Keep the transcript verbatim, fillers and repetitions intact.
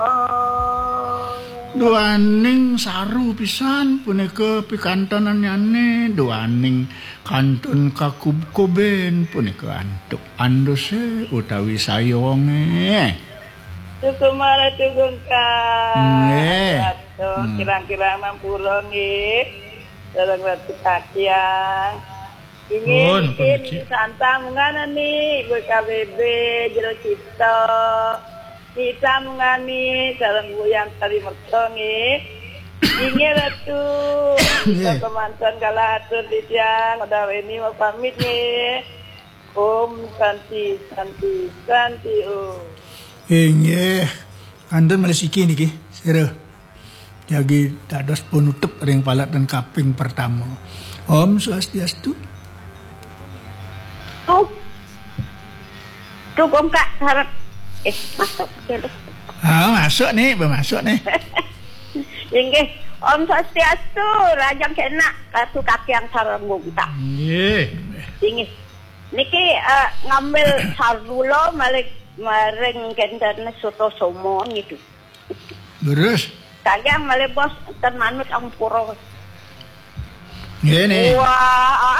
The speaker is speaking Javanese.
Duaning saru pisan punika pikantonan nyane duaning kantun kakub-kuben punika antuk andose utawi sayonge. Sukumara tugung ka. Nggih. Hmm. Kirang-kirang mampura nggih. Dalam waktu kakian. Ingin ingin santang ngani gue K B B jero cipta. Kita mengani dalam goyang kali mertongi. Ingin ratu. Kita mantan kala atur di siang. Udah ini mau pamit nih. Om Santi Santi Santi Om. Inggih. Kanten malesiki niki. Sira. Jagi dados penutup ring palat dan kaping pertama. Om Swastiastu. Oh. Cukup Kak harap eh masuk dulu. Ah, masuk nih, bermasuk nih. Inggih, Om Swastiastu, rajang kena katu kaki yang sarang gumta. Nggih. Inggih. Niki uh, ngambil sardulo malik maring kenten soto somon gitu. Terus? Kalian malik bos ten manut ampuro. Nggih nih. Wah,